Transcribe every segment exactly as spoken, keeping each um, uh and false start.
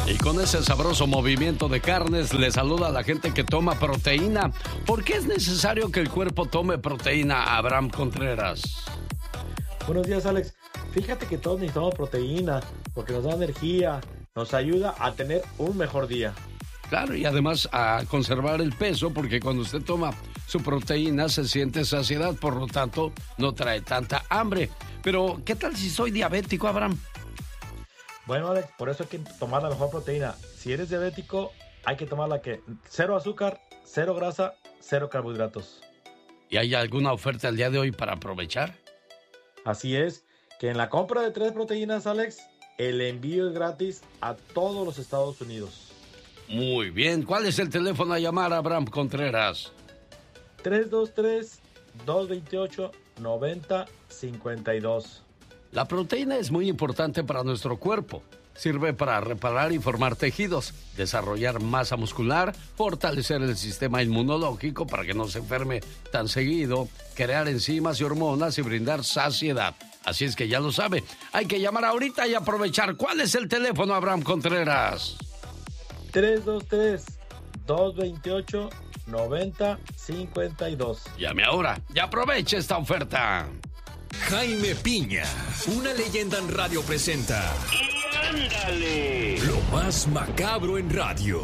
Y con ese sabroso movimiento de carnes, le saluda a la gente que toma proteína. ¿Por qué es necesario que el cuerpo tome proteína, Abraham Contreras? Buenos días, Alex. Fíjate que todos necesitamos proteína porque nos da energía, nos ayuda a tener un mejor día. Claro, y además a conservar el peso, porque cuando usted toma su proteína se siente saciedad, por lo tanto no trae tanta hambre. Pero, ¿qué tal si soy diabético, Abraham? Bueno, Alex, por eso hay que tomar la mejor proteína. Si eres diabético, hay que tomar la que cero azúcar, cero grasa, cero carbohidratos. ¿Y hay alguna oferta el día de hoy para aprovechar? Así es, que en la compra de tres proteínas, Alex, el envío es gratis a todos los Estados Unidos. Muy bien. ¿Cuál es el teléfono a llamar, Abraham Contreras? tres dos tres, dos dos ocho, nueve cero cinco dos. La proteína es muy importante para nuestro cuerpo. Sirve para reparar y formar tejidos, desarrollar masa muscular, fortalecer el sistema inmunológico para que no se enferme tan seguido, crear enzimas y hormonas y brindar saciedad. Así es que ya lo sabe, hay que llamar ahorita y aprovechar. ¿Cuál es el teléfono, Abraham Contreras? tres dos tres, dos dos ocho, nueve cero cinco dos. Llame ahora y aproveche esta oferta. Jaime Piña, una leyenda en radio presenta. ¡Y ándale! Lo más macabro en radio.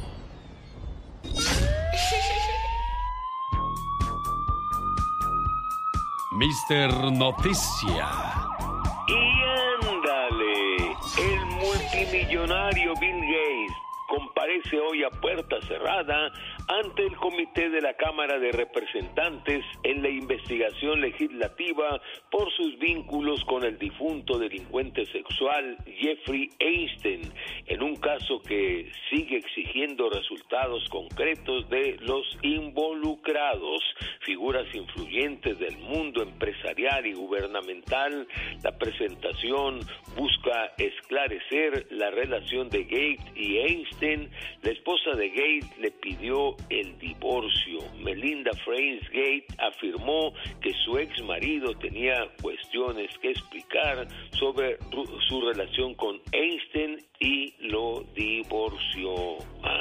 mister Noticia. ¡Y ándale! El multimillonario Bill Gates comparece hoy a puerta cerrada ante el comité de la Cámara de Representantes en la investigación legislativa por sus vínculos con el difunto delincuente sexual Jeffrey Epstein, en un caso que sigue exigiendo resultados concretos de los involucrados, figuras influyentes del mundo empresarial y gubernamental. La presentación busca esclarecer la relación de Gates y Epstein. La esposa de Gates le pidió el divorcio. Melinda Frances Gates afirmó que su ex marido tenía cuestiones que explicar sobre su relación con Epstein y lo divorció.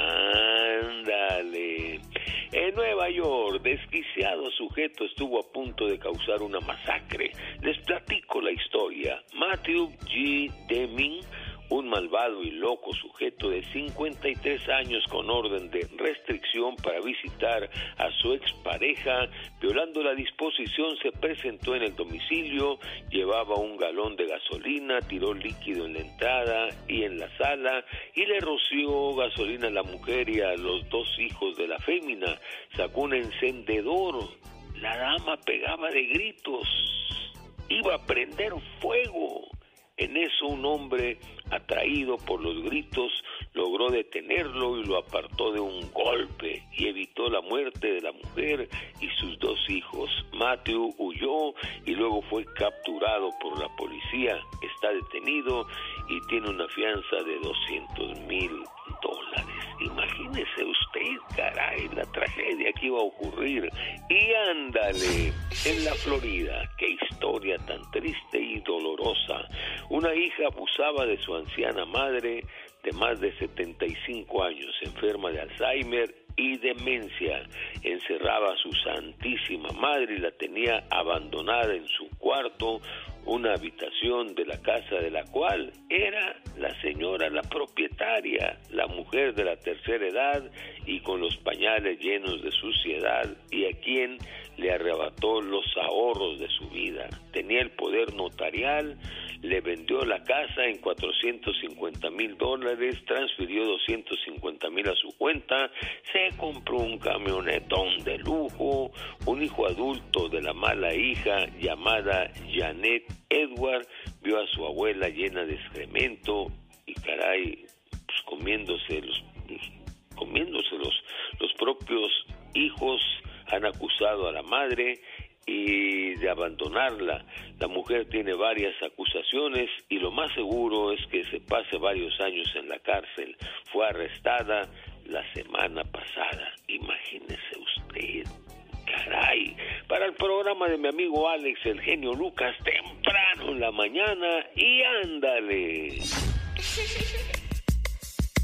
Ándale. En Nueva York, desquiciado sujeto estuvo a punto de causar una masacre. Les platico la historia. Matthew G. Deming, un malvado y loco sujeto de cincuenta y tres años con orden de restricción para visitar a su expareja, violando la disposición, se presentó en el domicilio, llevaba un galón de gasolina, tiró líquido en la entrada y en la sala y le roció gasolina a la mujer y a los dos hijos de la fémina. Sacó un encendedor, la dama pegaba de gritos, iba a prender fuego. En eso un hombre, atraído por los gritos, logró detenerlo y lo apartó de un golpe y evitó la muerte de la mujer y sus dos hijos. Matthew huyó y luego fue capturado por la policía. Está detenido y tiene una fianza de doscientos mil dólares. Imagínese usted, caray, la tragedia que iba a ocurrir. Y ándale, en la Florida, qué historia tan triste y dolorosa. Una hija abusaba de su anciana madre de más de setenta y cinco años, enferma de Alzheimer y demencia. Encerraba a su santísima madre y la tenía abandonada en su cuarto, una habitación de la casa de la cual era la señora la propietaria, la mujer de la tercera edad y con los pañales llenos de suciedad, y a quien le arrebató los ahorros de su vida. Tenía el poder notarial, le vendió la casa en cuatrocientos cincuenta mil dólares, transfirió doscientos cincuenta mil a su cuenta, se compró un camionetón de lujo. Un hijo adulto de la mala hija llamada Janet Edward vio a su abuela llena de excremento y caray, pues comiéndose los, comiéndose los, los propios hijos. Han acusado a la madre y de abandonarla. La mujer tiene varias acusaciones y lo más seguro es que se pase varios años en la cárcel. Fue arrestada la semana pasada. Imagínese usted. Caray, para el programa de mi amigo Alex, el genio Lucas, temprano en la mañana, y ándale.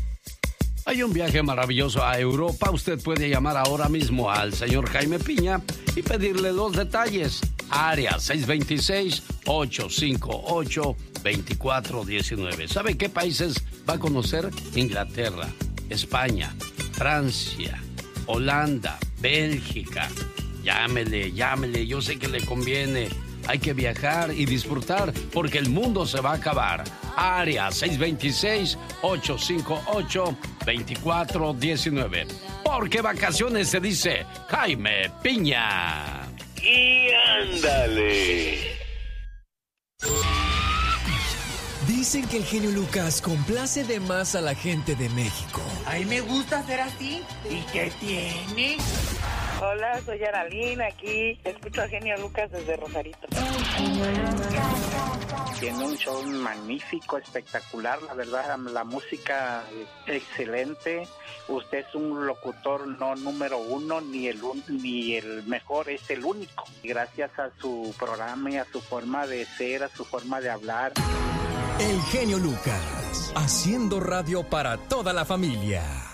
Hay un viaje maravilloso a Europa. Usted puede llamar ahora mismo al señor Jaime Piña y pedirle los detalles. Área seis dos seis, ocho cinco ocho, dos cuatro uno nueve. ¿Sabe qué países va a conocer? Inglaterra, España, Francia, Holanda, Bélgica. Llámele, llámele, yo sé que le conviene. Hay que viajar y disfrutar porque el mundo se va a acabar. Área seis dos seis, ocho cinco ocho, dos cuatro uno nueve. Porque vacaciones se dice Jaime Piña. Y ándale. Dicen que el genio Lucas complace de más a la gente de México. A mí me gusta ser así. ¿Y qué tiene? Hola, soy Aralín, aquí escucho a Genio Lucas desde Rosarito. Tiene un show magnífico, espectacular, la verdad, la música excelente. Usted es un locutor no número uno, ni el un, ni el mejor, es el único. Gracias a su programa y a su forma de ser, a su forma de hablar. El genio Lucas, haciendo radio para toda la familia.